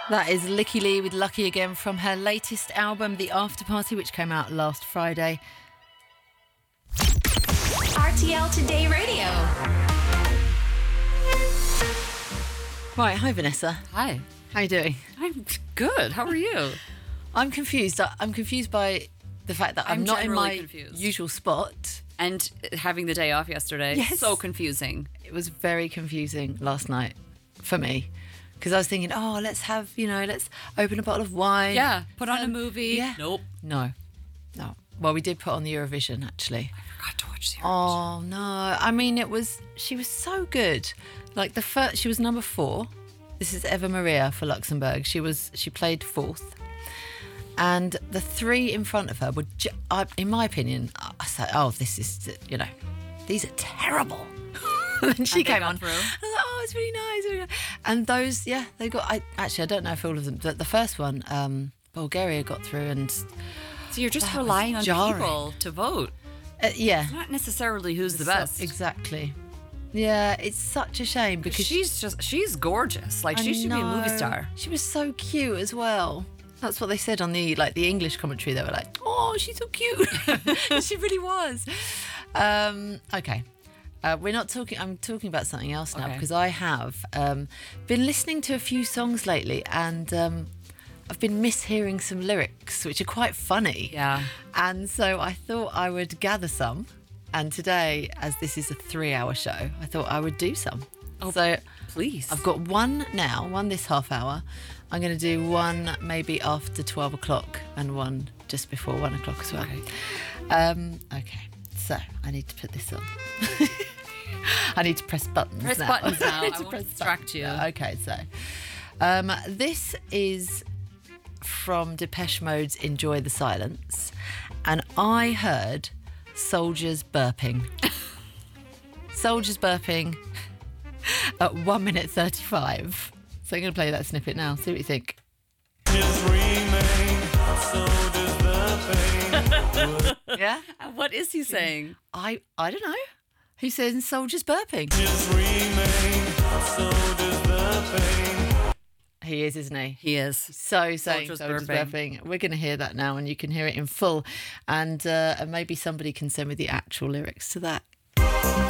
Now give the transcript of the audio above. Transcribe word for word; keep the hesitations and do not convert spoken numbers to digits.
That is Licky Lee with Lucky Again from her latest album, The After Party, which came out last Friday. R T L Today Radio. Right, hi Vanessa. Hi. How you doing? I'm good. How are you? I'm confused. I'm confused by the fact that I'm, I'm not in generally my confused. usual spot. And having the day off yesterday. Yes. So confusing. It was very confusing last night for me. Because I was thinking, oh, let's have, you know, let's open a bottle of wine. Yeah. Put on a Um, movie. yeah. Nope. No. No. Well, we did put on the Eurovision, actually. I forgot to watch the Oh, no. I mean, it was, she was so good. Like the first, she was number four. This is Eva Maria for Luxembourg. She was, she played fourth. And the three in front of her were, ju- I, in my opinion, I said, oh, this is, you know, these are terrible. And then she And they came got on. through? I was like, oh, it's really nice, really nice. And those, yeah, they got, I actually, I don't know if all of them, but the first one, um, Bulgaria got through and... So you're just That was relying on jarring. people to vote. Uh, yeah. Not necessarily who's the So- best. exactly. Yeah, it's such a shame because she's just, she's gorgeous. Like, I she should be a movie know. star. She was so cute as well. That's what they said on the like the English commentary. They were like, "Oh, she's so cute." She really was. Um, okay, uh, we're not talking. I'm talking about something else now Okay. because I have um, been listening to a few songs lately, and um, I've been mishearing some lyrics, which are quite funny. Yeah. And so I thought I would gather some. And today, as this is a three-hour show, I thought I would do some. Oh, so please. I've got one now, one this half hour. I'm going to do one maybe after twelve o'clock and one just before one o'clock as well. Okay. Um, okay, so I need to put this on. I need to press buttons Press now. buttons now. need I to won't press distract you. buttons. Okay, so um, this is from Depeche Mode's Enjoy the Silence. And I heard soldiers burping. Soldiers burping at one minute thirty-five. So I'm going to play that snippet now. See what you think. Yeah? What is he saying? I I don't know. He says soldiers burping. He is, isn't he? He is. So saying Soldiers soldiers burping. burping. We're going to hear that now, and you can hear it in full. And uh, and maybe somebody can send me the actual lyrics to that.